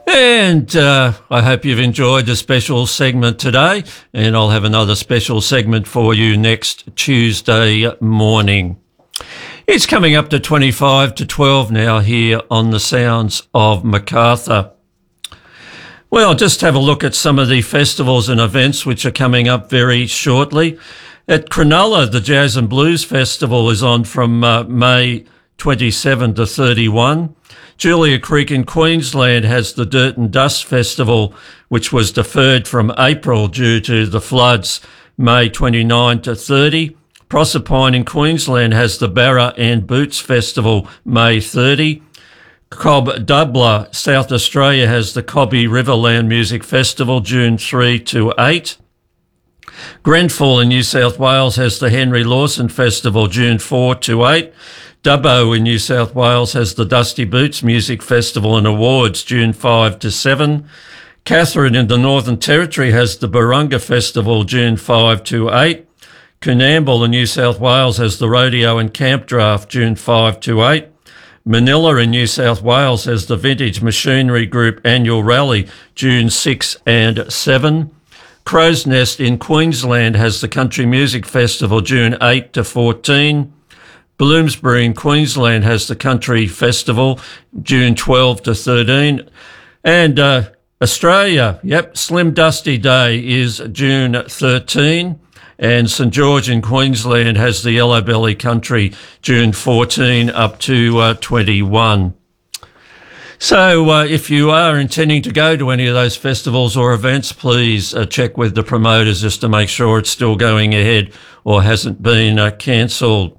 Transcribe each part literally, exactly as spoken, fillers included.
And uh, I hope you've enjoyed the special segment today, and I'll have another special segment for you next Tuesday morning. It's coming up to twenty-five to twelve now here on the Sounds of Macarthur. Well, just have a look at some of the festivals and events which are coming up very shortly. At Cronulla, the Jazz and Blues Festival is on from uh, May twenty-seventh to thirty-first. Julia Creek in Queensland has the Dirt and Dust Festival, which was deferred from April due to the floods, May twenty-ninth to thirtieth. Proserpine in Queensland has the Barra and Boots Festival, May thirtieth. Cobb Dubla, South Australia, has the Cobby Riverland Music Festival, June third to eighth. Grenfell in New South Wales has the Henry Lawson Festival, June fourth to eighth. Dubbo in New South Wales has the Dusty Boots Music Festival and Awards, June fifth to seventh. Catherine in the Northern Territory has the Barunga Festival, June fifth to eighth. Coonamble in New South Wales has the Rodeo and Camp Draft, June fifth to eighth. Manila in New South Wales has the Vintage Machinery Group Annual Rally, June sixth and seventh. Crow's Nest in Queensland has the Country Music Festival, June eighth to fourteenth. Bloomsbury in Queensland has the Country Festival, June twelfth to thirteenth. And uh, Australia, yep, Slim Dusty Day is June thirteenth. And St George in Queensland has the Yellow Belly Country, June fourteenth up to uh, twenty-first. So uh, if you are intending to go to any of those festivals or events, please uh, check with the promoters just to make sure it's still going ahead or hasn't been uh, cancelled.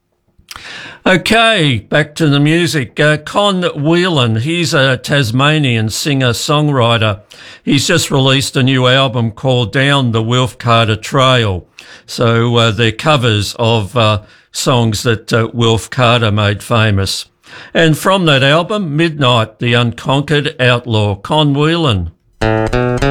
Okay, back to the music. Uh, Con Whelan, he's a Tasmanian singer-songwriter. He's just released a new album called Down the Wilf Carter Trail. So uh, they're covers of uh, songs that uh, Wilf Carter made famous. And from that album, Midnight, the Unconquered Outlaw, Con Whelan.